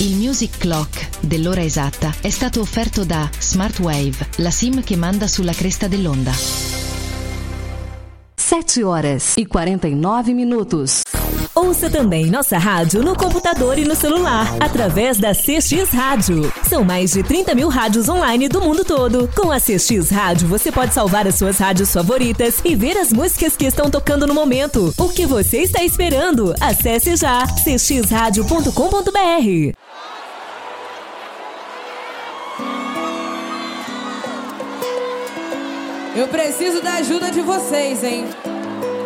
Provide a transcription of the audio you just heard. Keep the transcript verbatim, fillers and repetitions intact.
Il Music Clock dell'ora esatta è stato offerto da Smartwave, la SIM che manda sulla cresta dell'onda. sete horas e quarenta e nove minutos. Ouça também nossa rádio no computador e no celular, através da C X Rádio. São mais de trinta mil rádios online do mundo todo. Com a C X Rádio, você pode salvar as suas rádios favoritas e ver as músicas que estão tocando no momento. O que você está esperando? Acesse já c x rádio ponto com ponto b r. Eu preciso da ajuda de vocês, hein?